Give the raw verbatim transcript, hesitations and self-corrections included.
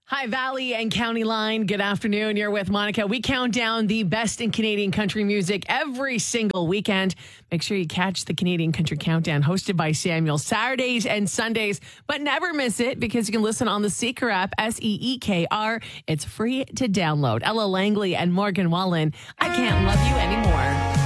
Hi, Valley and County Line. Good afternoon. You're with Monica. We count down the best in Canadian country music every single weekend. Make sure you catch the Canadian Country Countdown hosted by Samuel Saturdays and Sundays, but never miss it because you can listen on the Seeker app, S E E K R. It's free to download. Ella Langley and Morgan Wallen. I can't love you anymore.